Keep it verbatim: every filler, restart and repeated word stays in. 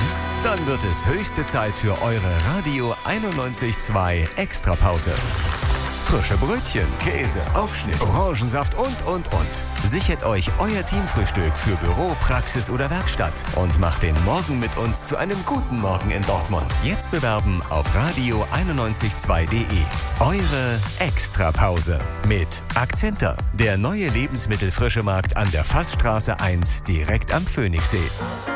Eis? Dann wird es höchste Zeit für eure Radio einundneunzig Komma zwei Extrapause. Frische Brötchen, Käse, Aufschnitt, Orangensaft und, und, und. Sichert euch euer Teamfrühstück für Büro, Praxis oder Werkstatt und macht den Morgen mit uns zu einem guten Morgen in Dortmund. Jetzt bewerben auf radio einundneunzig Komma zwei punkt de. Eure Extrapause mit Akzenta, der neue Lebensmittelfrischemarkt an der Fassstraße eins direkt am Phoenixsee.